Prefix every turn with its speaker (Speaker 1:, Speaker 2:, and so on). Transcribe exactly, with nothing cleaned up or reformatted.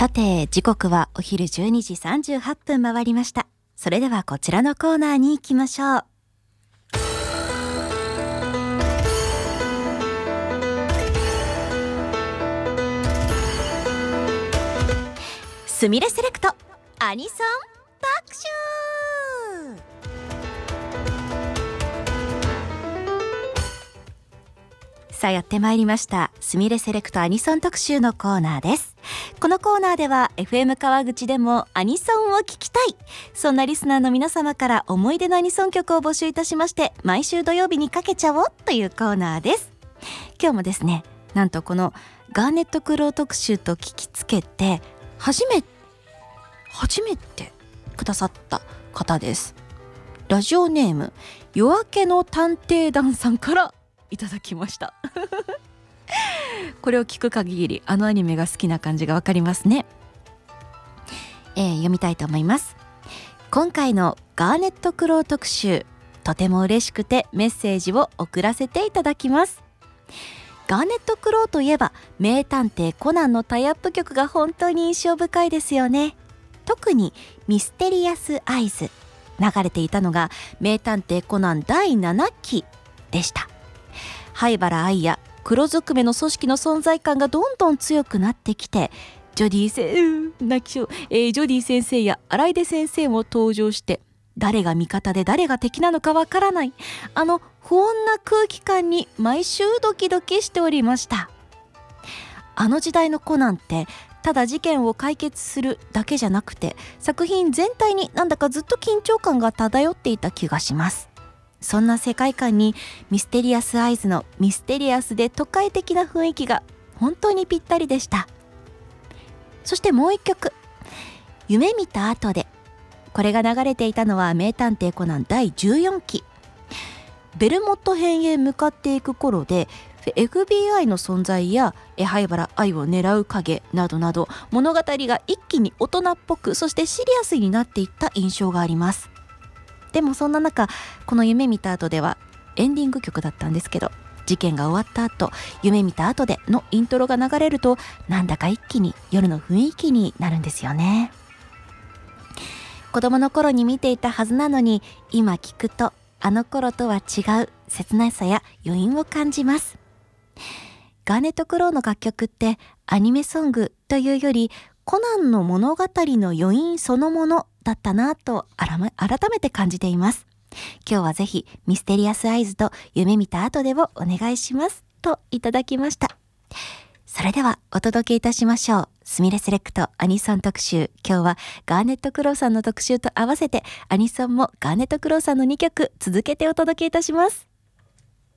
Speaker 1: さて時刻はお昼じゅうにじさんじゅうはっぷん回りました。それではこちらのコーナーに行きましょう。すみれセレクトアニソン特集。さあやってまいりました。すみれセレクトアニソン特集のコーナーです。このコーナーでは エフエム 川口でもアニソンを聴きたい、そんなリスナーの皆様から思い出のアニソン曲を募集いたしまして、毎週土曜日にかけちゃおうというコーナーです。今日もですね、なんとこのガーネットクロー特集と聞きつけて初め初めてくださった方です。ラジオネーム夜明けの探偵団さんからいただきましたこれを聞く限りあのアニメが好きな感じがわかりますね。えー、読みたいと思います。今回のガーネットクロー特集、とても嬉しくてメッセージを送らせていただきます。ガーネットクローといえば名探偵コナンのタイアップ曲が本当に印象深いですよね。特にミステリアスアイズ、流れていたのが名探偵コナンだいななきでした。灰原哀や黒ずくめの組織の存在感がどんどん強くなってきて、ジョディ先生泣きそう、えー、ジョディ先生や荒出先生も登場して、誰が味方で誰が敵なのかわからない、あの不穏な空気感に毎週ドキドキしておりました。あの時代のコナンってただ事件を解決するだけじゃなくて、作品全体になんだかずっと緊張感が漂っていた気がします。そんな世界観にミステリアスアイズのミステリアスで都会的な雰囲気が本当にぴったりでした。そしてもう一曲、夢見た後で、これが流れていたのは名探偵コナンだいじゅうよんき、ベルモット編へ向かっていく頃で、 エフビーアイ の存在や灰原哀を狙う影などなど、物語が一気に大人っぽく、そしてシリアスになっていった印象があります。でもそんな中、この夢見た後ではエンディング曲だったんですけど、事件が終わった後、夢見た後でのイントロが流れると、なんだか一気に夜の雰囲気になるんですよね。子供の頃に見ていたはずなのに、今聞くとあの頃とは違う切なさや余韻を感じます。ガーネットクローの楽曲ってアニメソングというよりコナンの物語の余韻そのものだったなと改めて感じています。今日はぜひミステリアスアイズと夢見た後でをお願いしますといただきました。それではお届けいたしましょう。すみれセレクトアニソン特集。今日はガーネットクローさんの特集と合わせてアニソンもガーネットクローさんのにきょく続けてお届けいたします。